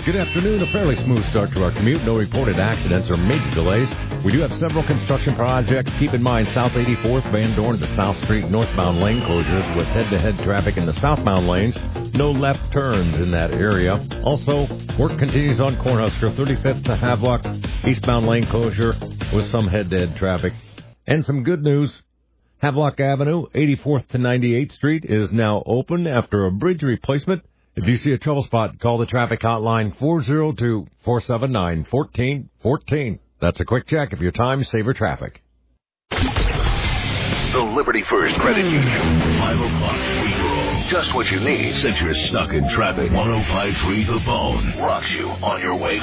Good afternoon. A fairly smooth start to our commute. No reported accidents or major delays. We do have several construction projects. Keep in mind, South 84th, Van Dorn to South Street, northbound lane closures with head-to-head traffic in the southbound lanes. No left turns in that area. Also, work continues on Cornhusker, 35th to Havelock, eastbound lane closure with some head-to-head traffic. And some good news. Havelock Avenue, 84th to 98th Street, is now open after a bridge replacement. If you see a trouble spot, call the traffic hotline 402-479-1414. That's a quick check of your time-saver traffic. The Liberty First Credit Union. 5 o'clock free-for-all. Just what you need since you're stuck in traffic. 105.3 The Bone rocks you on your way